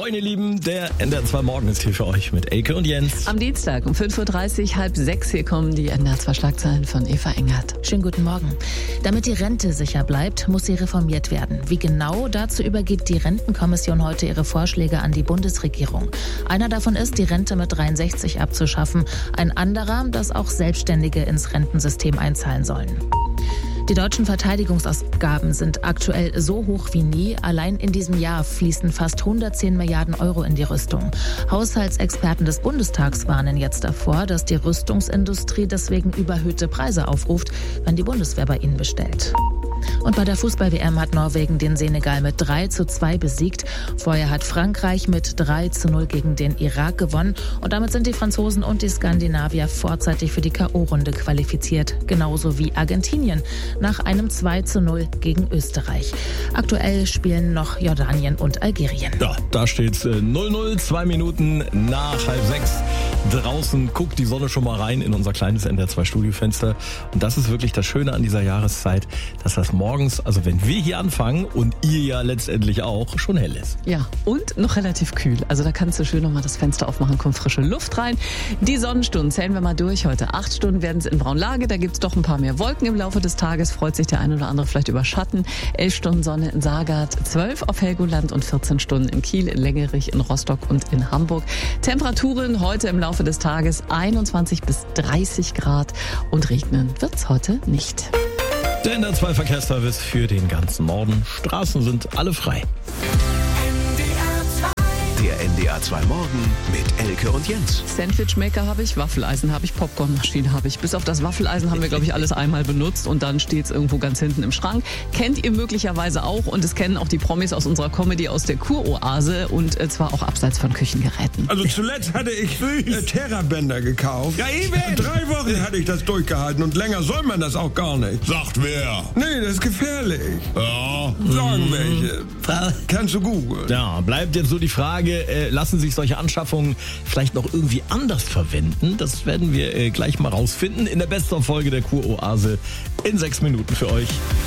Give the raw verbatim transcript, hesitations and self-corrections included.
Moin ihr Lieben, der N D R zwei Morgen ist hier für euch mit Elke und Jens. Am Dienstag um fünf Uhr dreißig, halb sechs, hier kommen die N D R zwei Schlagzeilen von Eva Engert. Schönen guten Morgen. Damit die Rente sicher bleibt, muss sie reformiert werden. Wie genau, dazu übergibt die Rentenkommission heute ihre Vorschläge an die Bundesregierung. Einer davon ist, die Rente mit dreiundsechzig abzuschaffen. Ein anderer, dass auch Selbstständige ins Rentensystem einzahlen sollen. Die deutschen Verteidigungsausgaben sind aktuell so hoch wie nie. Allein in diesem Jahr fließen fast hundertzehn Milliarden Euro in die Rüstung. Haushaltsexperten des Bundestags warnen jetzt davor, dass die Rüstungsindustrie deswegen überhöhte Preise aufruft, wenn die Bundeswehr bei ihnen bestellt. Und bei der Fußball-W M hat Norwegen den Senegal mit drei zu zwei besiegt. Vorher hat Frankreich mit drei zu null gegen den Irak gewonnen. Und damit sind die Franzosen und die Skandinavier vorzeitig für die K O-Runde qualifiziert. Genauso wie Argentinien nach einem zwei zu null gegen Österreich. Aktuell spielen noch Jordanien und Algerien. Ja, da steht's null null, zwei Minuten nach halb sechs. Draußen guckt die Sonne schon mal rein in unser kleines N D R zwei Studiofenster. Und das ist wirklich das Schöne an dieser Jahreszeit, dass das morgens, also wenn wir hier anfangen und ihr ja letztendlich auch, schon hell ist. Ja, und noch relativ kühl. Also da kannst du schön nochmal das Fenster aufmachen, kommt frische Luft rein. Die Sonnenstunden zählen wir mal durch heute. Acht Stunden werden es in Braunlage, da gibt's doch ein paar mehr Wolken im Laufe des Tages. Freut sich der ein oder andere vielleicht über Schatten. Elf Stunden Sonne in Saargard, zwölf auf Helgoland und vierzehn Stunden in Kiel, in Längerich, in Rostock und in Hamburg. Temperaturen heute im Laufe des Tages einundzwanzig bis dreißig Grad und regnen wird's heute nicht. Der N D R zwei Verkehrsservice für den ganzen Norden. Straßen sind alle frei. Der N D R zwei Morgen mit Elke und Jens. Sandwichmaker habe ich, Waffeleisen habe ich, Popcornmaschine habe ich. Bis auf das Waffeleisen haben wir, glaube ich, alles einmal benutzt und dann steht es irgendwo ganz hinten im Schrank. Kennt ihr möglicherweise auch und es kennen auch die Promis aus unserer Comedy aus der Kuroase und äh, zwar auch abseits von Küchengeräten. Also zuletzt hatte ich äh, Terrabänder gekauft. Ja, eben. Drei Wochen hatte ich das durchgehalten und länger soll man das auch gar nicht. Sagt wer? Nee, das ist gefährlich. Ja. Sagen welche. Frau. Kannst du googeln. Ja, bleibt jetzt so die Frage, äh, lassen sich solche Anschaffungen vielleicht noch irgendwie anders verwenden? Das werden wir äh, gleich mal rausfinden in der Best-of-Folge der Kuroase in sechs Minuten für euch.